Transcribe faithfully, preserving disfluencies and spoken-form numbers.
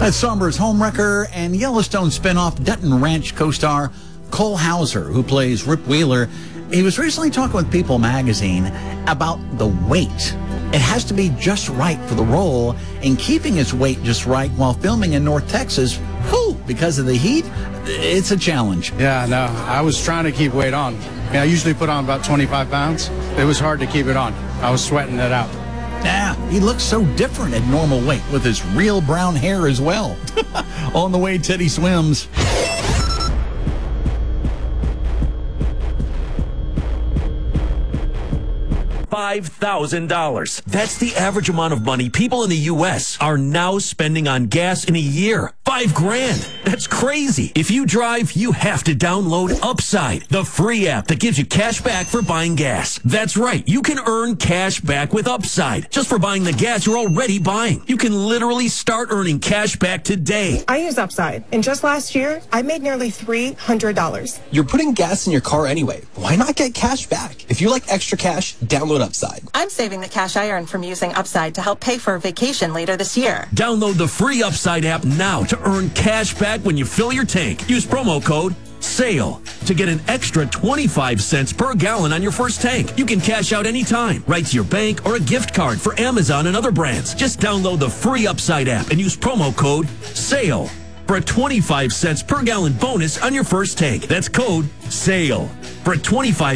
That's Sombre's homewrecker and Yellowstone spinoff Dutton Ranch co-star Cole Hauser, who plays Rip Wheeler. He was recently talking with People magazine about the weight. It has to be just right for the role, and keeping his weight just right while filming in North Texas, whew, because of the heat, it's a challenge. Yeah, no, I was trying to keep weight on. I, mean, I usually put on about twenty-five pounds. It was hard to keep it on. I was sweating it out. Yeah, he looks so different at normal weight with his real brown hair as well. On the way, Teddy swims. five thousand dollars. That's the average amount of money people in the U S are now spending on gas in a year. Five grand. That's crazy. If you drive, you have to download Upside, the free app that gives you cash back for buying gas. That's right. You can earn cash back with Upside just for buying the gas you're already buying. You can literally start earning cash back today. I use Upside, and just last year, I made nearly three hundred dollars. You're putting gas in your car anyway. Why not get cash back? If you like extra cash, download Upside. I'm saving the cash I earn from using Upside to help pay for a vacation later this year. Download the free Upside app now to earn cash back when you fill your tank. Use promo code SALE to get an extra twenty-five cents per gallon on your first tank. You can cash out anytime, right to your bank or a gift card for Amazon and other brands. Just download the free Upside app and use promo code SALE for a twenty-five cents per gallon bonus on your first tank. That's code SALE for a twenty-five